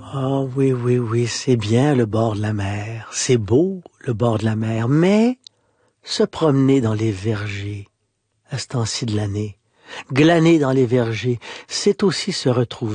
Ah oui, oui, oui, c'est bien le bord de la mer, c'est beau le bord de la mer, mais se promener dans les vergers, à ce temps-ci de l'année, glaner dans les vergers, c'est aussi se retrouver